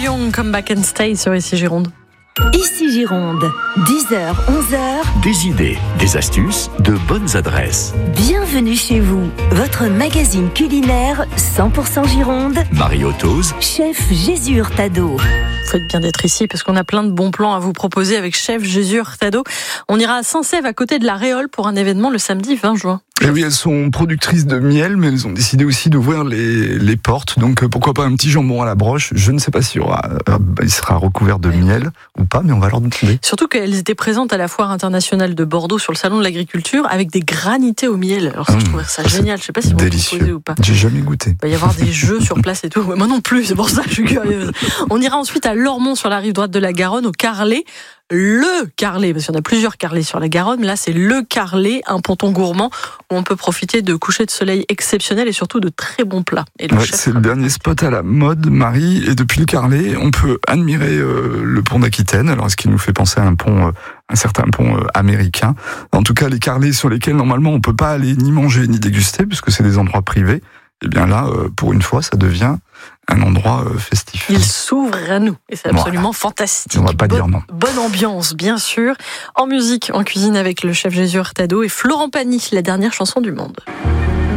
Young, Come Back and Stay sur Ici Gironde. Ici Gironde, 10h, 11h. Des idées, des astuces, de bonnes adresses. Bienvenue chez vous, votre magazine culinaire 100% Gironde. Marie Ottoz, Chef Jésus Hurtado. Faites bien d'être ici parce qu'on a plein de bons plans à vous proposer avec Chef Jésus Hurtado. On ira à Saint-Sève à côté de la Réole pour un événement le samedi 20 juin. Et oui, elles sont productrices de miel, mais elles ont décidé aussi d'ouvrir les portes. Donc pourquoi pas un petit jambon à la broche. Je ne sais pas s'il il sera recouvert de miel ou pas, mais on va leur demander. Surtout qu'elles étaient présentes à la foire internationale de Bordeaux sur le salon de l'agriculture avec des granités au miel. Alors ça, je trouvais ça génial. Je sais pas si vous proposez ou pas. J'ai jamais goûté. Il va y avoir des jeux sur place et tout. Moi non plus, c'est pour ça que je suis curieuse. On ira ensuite à Lormont sur la rive droite de la Garonne, au Carlet. Le Carlet, parce qu'il y en a plusieurs Carlets sur la Garonne, là c'est le Carlet, un ponton gourmand où on peut profiter de couchers de soleil exceptionnels et surtout de très bons plats. Et c'est le dernier spot à la mode, Marie, et depuis le Carlet, on peut admirer le pont d'Aquitaine, alors ce qui nous fait penser à un certain pont américain. En tout cas, les Carlets sur lesquels normalement on peut pas aller ni manger ni déguster, puisque c'est des endroits privés, et bien là, pour une fois, ça devient un endroit festif. Il s'ouvre à nous et c'est absolument fantastique. On va pas dire non. Bonne ambiance, bien sûr. En musique, en cuisine avec le chef Jésus Hurtado et Florent Pagny, la dernière chanson du monde.